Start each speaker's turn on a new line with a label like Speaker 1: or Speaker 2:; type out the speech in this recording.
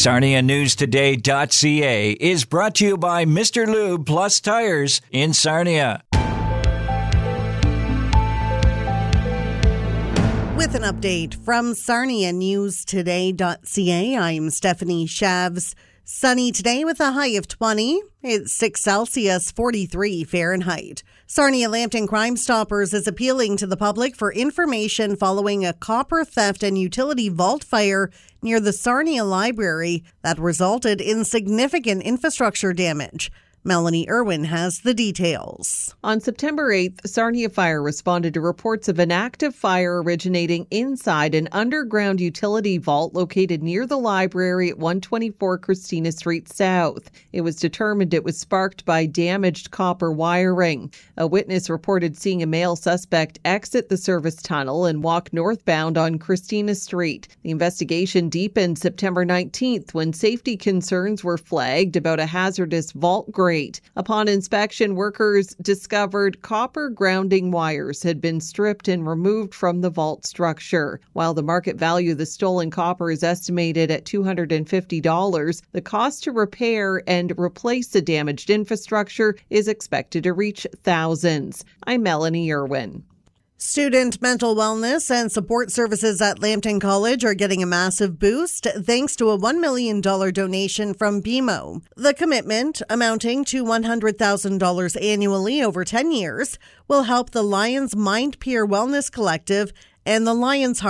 Speaker 1: SarniaNewsToday.ca is brought to you by Mr. Lube Plus Tires in Sarnia.
Speaker 2: With an update from SarniaNewsToday.ca, I'm Stephanie Shavs. Sunny today with a high of 20. It's 6 Celsius, 43 Fahrenheit. Sarnia Lambton Crime Stoppers is appealing to the public for information following a copper theft and utility vault fire near the Sarnia Library that resulted in significant infrastructure damage. Melanie Irwin has the details.
Speaker 3: On September 8th, Sarnia Fire responded to reports of an active fire originating inside an underground utility vault located near the library at 124 Christina Street South. It was determined it was sparked by damaged copper wiring. A witness reported seeing a male suspect exit the service tunnel and walk northbound on Christina Street. The investigation deepened September 19th when safety concerns were flagged about a hazardous vault grate. Upon inspection, workers discovered copper grounding wires had been stripped and removed from the vault structure. While the market value of the stolen copper is estimated at $250, the cost to repair and replace the damaged infrastructure is expected to reach thousands. I'm Melanie Irwin.
Speaker 2: Student mental wellness and support services at Lambton College are getting a massive boost thanks to a $1 million donation from BMO. The commitment, amounting to $100,000 annually over 10 years, will help the Lions Mind Peer Wellness Collective and the Lions